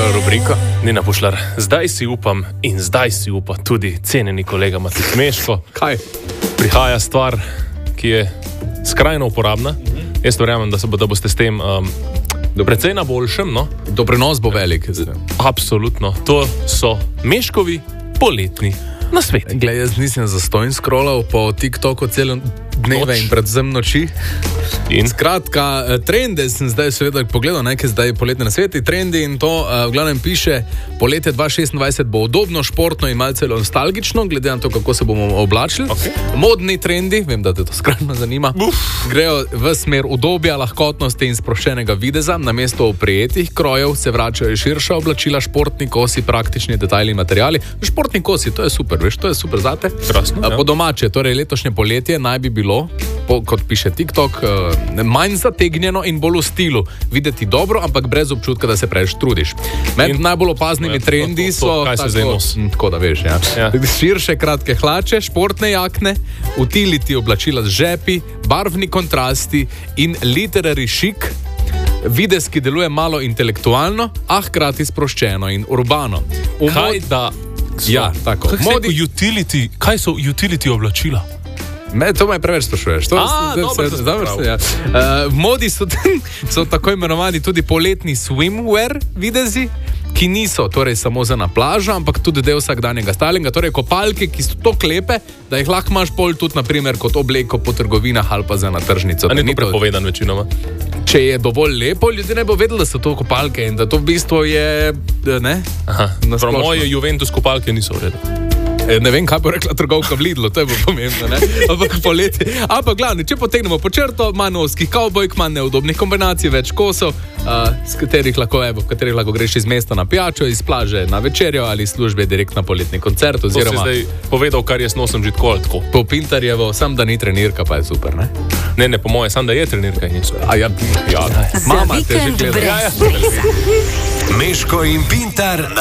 rubriko. Nina Pušlar, zdaj si upam in zdaj si upa tudi cenjeni kolega Matej Meško. Kaj? Prihaja stvar, ki je skrajno uporabna. Jaz verjamem, da boste s tem precej na boljšem. No? Doprinos bo velik. Absolutno. To so Meškovi poletni nasveti. Glej, jaz nisem zastojn scrollal po TikToku celo dneve in predvsem noči. In? Skratka, trende sem zdaj seveda pogledal, nekaj zdaj poletne nasveti, trendi in to v glavnem piše, poletje 2026 bo udobno, športno in malce nostalgično, glede na to, kako se bomo oblačili. Okay. Modni trendi, vem, da te to skrajno zanima, grejo v smer udobja, lahkotnosti in sproščenega videza. Namesto oprijetih krojev se vračajo širša oblačila, športni kosi, praktični detajli in materiali. Športni kosi, to je super, veš, to je super zate. Krasno, ja. Po domače, torej letošnje poletje naj bi bilo, kot piše TikTok, manj zategnjeno in bolj v stilu. Videti dobro, ampak brez občutka, da se preveč trudiš. Med najbolj opaznimi trendi so kaj se zdaj nosi? Tako da veš, ja. Širše kratke hlače, športne jakne, utility oblačila z žepi, barvni kontrasti in literary chic. Videz, ki deluje malo intelektualno, a hkrati sproščeno in urbano. Ja, tako. Kaj so utility oblačila? To me preveč sprašuješ. V modi so tako imenovani tudi poletni swimwear videzi, ki niso torej samo za na plažo, ampak tudi del vsakdanjega stylinga, torej kopalke, ki so to klepe, da jih lahko imaš pol tudi naprimer kot obleko po trgovinah ali pa za na tržnico. A ni to prepovedan večinoma? Če je dovolj lepo, ljudje ne bo vedeli, da so to kopalke in da to v bistvu je, ne? Prav moje Juventus kopalke niso v redu. Ne vem, kaj bo rekla trgovka v Lidlu, to je bo pomembno, ne? Ampak poletje. Ampak glavno, če potegnemo po črto, manj ovskih kavbojk, manj neudobnih kombinacij, več kosov, v katerih lahko greš iz mesta na pijačo, iz plaže na večerjo ali službe direkt na poletni koncert. Oziroma, to si zdaj povedal, kar jaz nosim že tako. Po Pintarjevo, sam da ni trenirka, pa je super, ne? Ne, po moje, sam da je trenirka in niso. Mama te že gleda. Meško in Pintar.